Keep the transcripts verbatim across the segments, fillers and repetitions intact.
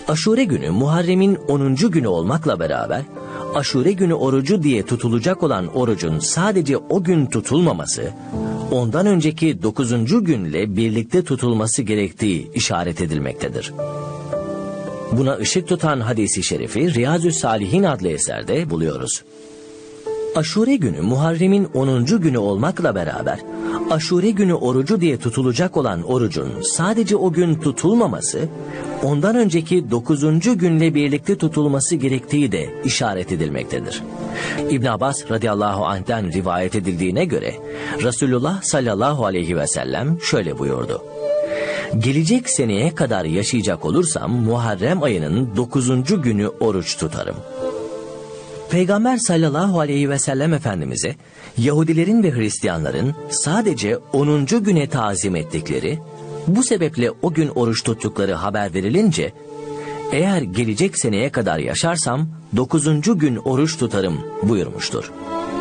Aşure günü Muharrem'in onuncu günü olmakla beraber, Aşure günü orucu diye tutulacak olan orucun sadece o gün tutulmaması, ondan önceki dokuzuncu günle birlikte tutulması gerektiği işaret edilmektedir. Buna ışık tutan hadis-i şerifi Riyazü's-Salihin adlı eserde buluyoruz. Aşure günü Muharrem'in onuncu günü olmakla beraber, Aşure günü orucu diye tutulacak olan orucun sadece o gün tutulmaması, ondan önceki dokuzuncu günle birlikte tutulması gerektiği de işaret edilmektedir. İbn Abbas radıyallahu anh'ten rivayet edildiğine göre, Resulullah sallallahu aleyhi ve sellem şöyle buyurdu: "Gelecek seneye kadar yaşayacak olursam Muharrem ayının dokuzuncu günü oruç tutarım." Peygamber sallallahu aleyhi ve sellem Efendimiz'e Yahudilerin ve Hristiyanların sadece onuncu güne tazim ettikleri, bu sebeple o gün oruç tuttukları haber verilince, eğer gelecek seneye kadar yaşarsam dokuzuncu gün oruç tutarım buyurmuştur.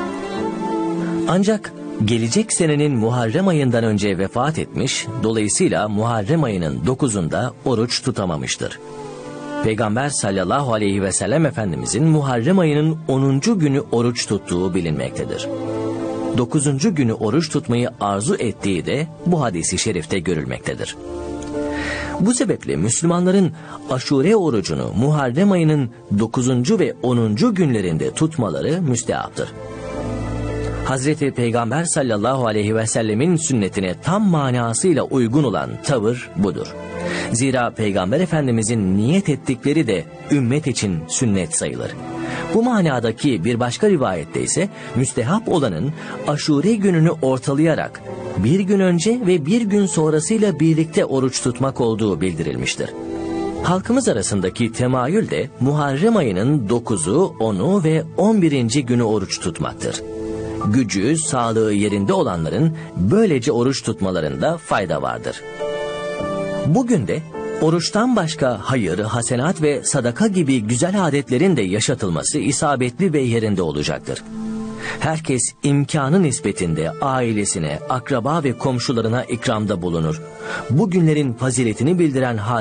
Ancak gelecek senenin Muharrem ayından önce vefat etmiş, dolayısıyla Muharrem ayının dokuzunda oruç tutamamıştır. Peygamber sallallahu aleyhi ve sellem Efendimizin Muharrem ayının onuncu günü oruç tuttuğu bilinmektedir. dokuzuncu günü oruç tutmayı arzu ettiği de bu hadis-i şerifte görülmektedir. Bu sebeple Müslümanların Aşure orucunu Muharrem ayının dokuzuncu ve onuncu günlerinde tutmaları müstehaptır. Hazreti Peygamber sallallahu aleyhi ve sellemin sünnetine tam manasıyla uygun olan tavır budur. Zira Peygamber Efendimizin niyet ettikleri de ümmet için sünnet sayılır. Bu manadaki bir başka rivayette ise müstehap olanın Aşure gününü ortalayarak bir gün önce ve bir gün sonrasıyla birlikte oruç tutmak olduğu bildirilmiştir. Halkımız arasındaki temayül de Muharrem ayının dokuzu, onu ve on birinci günü oruç tutmaktır. Gücü, sağlığı yerinde olanların böylece oruç tutmalarında fayda vardır. Bugün de oruçtan başka hayır, hasenat ve sadaka gibi güzel adetlerin de yaşatılması isabetli ve yerinde olacaktır. Herkes imkanı nispetinde ailesine, akraba ve komşularına ikramda bulunur. Bu günlerin faziletini bildiren